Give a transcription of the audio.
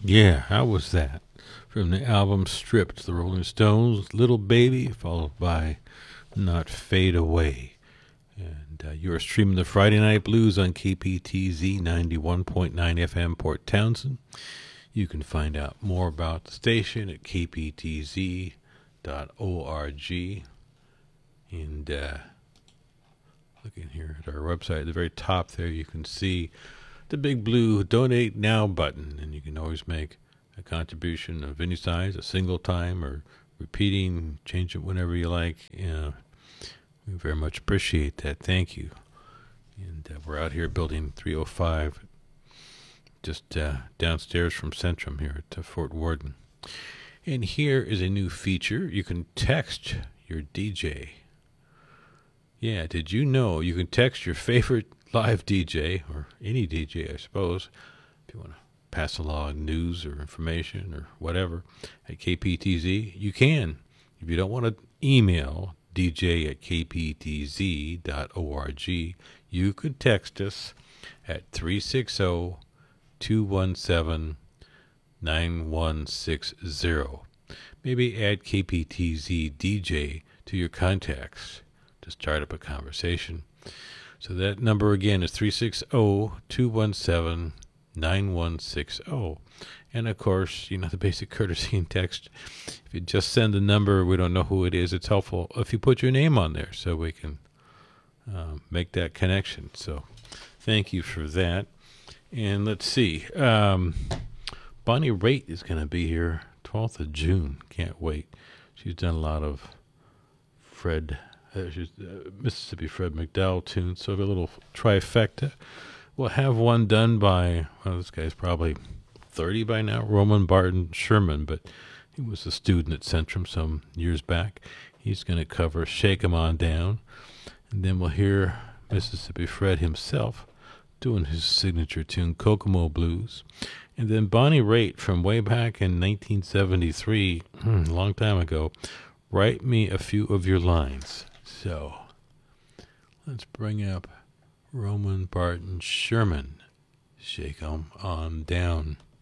Yeah, how was that? From the album Stripped, the Rolling Stones, Little Baby, followed by Not Fade Away. And you are streaming the Friday Night Blues on KPTZ 91.9 FM Port Townsend. You can find out more about the station at kptz.org. And looking here at our website, at the very top there, you can see the big blue Donate Now button, and you can always make a contribution of any size, a single time or repeating, change it whenever you like. We very much appreciate that. Thank you. And we're out here building 305, just downstairs from Centrum here at Fort Worden. And here is a new feature. You can text your DJ. Yeah, did you know you can text your favorite live DJ, or any DJ, I suppose, if you want to pass along news or information or whatever at KPTZ, you can. If you don't want to email DJ at kptz.org, you could text us at 360-217-9160. Maybe add KPTZ DJ to your contacts to start up a conversation. So that number again is 360-217-9160. And of course, you know, the basic courtesy in text, if you just send the number, we don't know who it is, it's helpful if you put your name on there so we can make that connection. So thank you for that. And let's see. Bonnie Raitt is going to be here 12th of June. Can't wait. She's done a lot of Mississippi Fred McDowell tunes, so a little trifecta. We'll have one done by, well, this guy's probably 30 by now, Roman Barton Sherman, but he was a student at Centrum some years back. He's going to cover Shake 'Em On Down, and then we'll hear Mississippi Fred himself doing his signature tune, Kokomo Blues. And then Bonnie Raitt from way back in 1973, a long time ago, Write Me a Few of Your Lines. So, let's bring up Roman Barton Sherman. Shake 'em on down.